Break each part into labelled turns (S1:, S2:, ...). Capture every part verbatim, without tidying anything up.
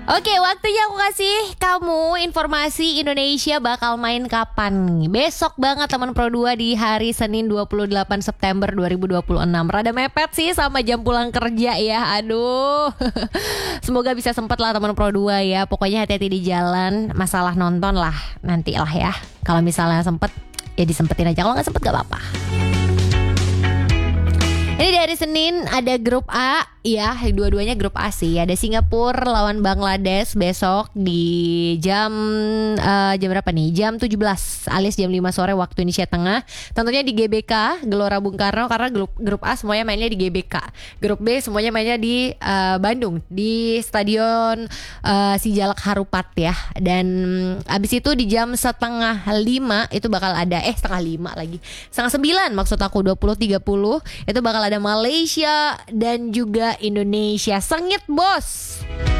S1: Oke, waktunya aku kasih kamu informasi Indonesia bakal main kapan. Besok banget teman Pro dua di hari Senin dua puluh delapan September dua ribu dua puluh enam. Rada mepet sih sama jam pulang kerja ya. Aduh. Semoga bisa sempet lah teman Pro dua ya. Pokoknya hati-hati di jalan. Masalah nonton lah nanti lah ya. Kalau misalnya sempet ya disempetin aja. Kalau gak sempet gak apa-apa. Ini dari Senin ada grup A, ya dua-duanya grup A sih. Ada Singapura lawan Bangladesh besok di jam uh, jam berapa nih? Jam tujuh belas alias jam lima sore waktu Indonesia Tengah. Tentunya di G B K Gelora Bung Karno karena grup grup A semuanya mainnya di G B K. Grup B semuanya mainnya di uh, Bandung di Stadion uh, Sijalak Harupat ya. Dan abis itu di jam setengah lima itu bakal ada eh setengah lima lagi setengah sembilan maksud aku dua puluh tiga puluh itu bakal ada Malaysia dan juga Indonesia. Sengit bos.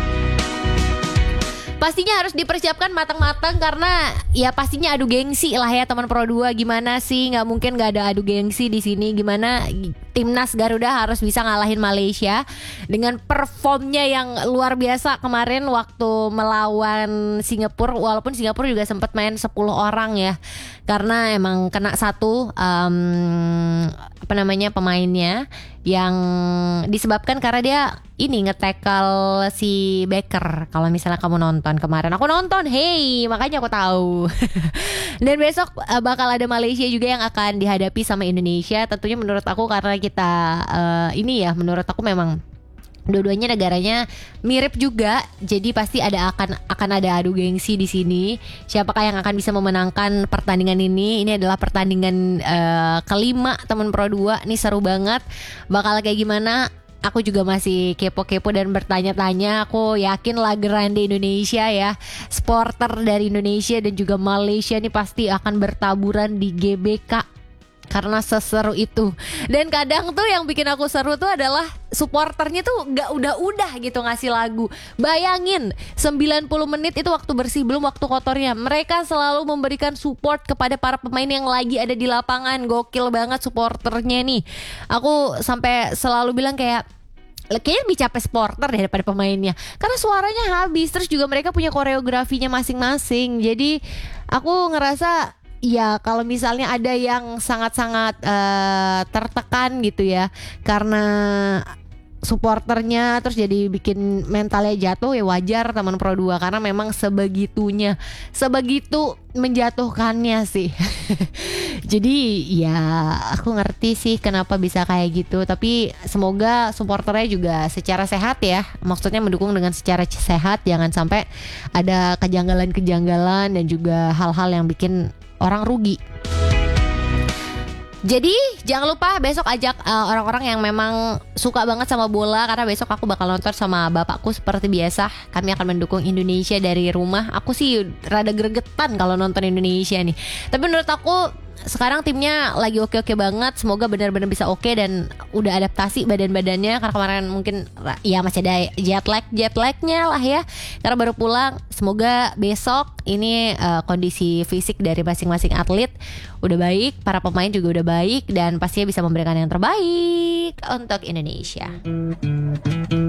S1: Pastinya harus dipersiapkan matang-matang karena ya pastinya adu gengsi lah ya teman Pro dua. Gimana sih, nggak mungkin nggak ada adu gengsi di sini. Gimana timnas Garuda harus bisa ngalahin Malaysia dengan performnya yang luar biasa kemarin waktu melawan Singapura. Walaupun Singapura juga sempat main sepuluh orang ya, karena emang kena satu um, apa namanya pemainnya yang disebabkan karena dia ini nge-tackle si Becker. Kalau misalnya kamu nonton kemarin, aku nonton, hey, makanya aku tahu. Dan besok uh, bakal ada Malaysia juga yang akan dihadapi sama Indonesia. Tentunya menurut aku karena kita uh, ini ya, menurut aku memang dua-duanya negaranya mirip juga, jadi pasti ada akan akan ada adu gengsi di sini. Siapakah yang akan bisa memenangkan pertandingan ini? Ini adalah pertandingan uh, kelima teman Pro dua. Nih seru banget. Bakal kayak gimana? Aku juga masih kepo-kepo dan bertanya-tanya. Aku yakin lah Grande Indonesia ya, supporter dari Indonesia dan juga Malaysia nih pasti akan bertaburan di G B K karena seseru itu. Dan kadang tuh yang bikin aku seru tuh adalah supporternya tuh gak udah-udah gitu ngasih lagu. Bayangin sembilan puluh menit itu waktu bersih belum waktu kotornya. Mereka selalu memberikan support kepada para pemain yang lagi ada di lapangan. Gokil banget supporternya nih. Aku sampai selalu bilang kayak kayaknya lebih capek supporter daripada pemainnya karena suaranya habis. Terus juga mereka punya koreografinya masing-masing. Jadi aku ngerasa ya kalau misalnya ada yang sangat-sangat uh, tertekan gitu ya karena supporternya terus jadi bikin mentalnya jatuh, ya wajar teman Pro dua karena memang sebegitunya, sebegitu menjatuhkannya sih. Jadi ya aku ngerti sih kenapa bisa kayak gitu, tapi semoga supporternya juga secara sehat ya, maksudnya mendukung dengan secara sehat, jangan sampai ada kejanggalan-kejanggalan dan juga hal-hal yang bikin orang rugi. Jadi jangan lupa besok ajak uh, orang-orang yang memang suka banget sama bola, karena besok aku bakal nonton sama bapakku seperti biasa. Kami akan mendukung Indonesia dari rumah. Aku sih rada gregetan kalau nonton Indonesia nih, tapi menurut aku sekarang timnya lagi oke-oke banget. Semoga benar-benar bisa oke dan udah adaptasi badan-badannya, karena kemarin mungkin ya masih ada jet lag jet lagnya lah ya, karena baru pulang. Semoga besok ini uh, kondisi fisik dari masing-masing atlet udah baik, para pemain juga udah baik, dan pastinya bisa memberikan yang terbaik untuk Indonesia.